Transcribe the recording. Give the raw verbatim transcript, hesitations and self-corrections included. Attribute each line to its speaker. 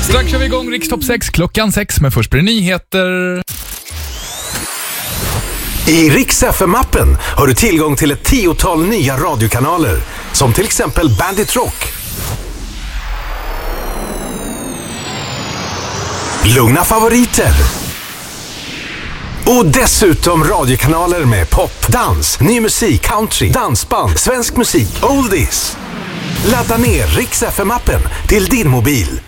Speaker 1: Strax kör vi igång Rikstopp sex klockan sex, men först blir det nyheter.
Speaker 2: I Rix F M-appen har du tillgång till ett tiotal nya radiokanaler, som till exempel Bandit Rock, Lugna favoriter och dessutom radiokanaler med pop, dans, ny musik, country, dansband, svensk musik, oldies. Ladda ner Rix F M-appen till din mobil.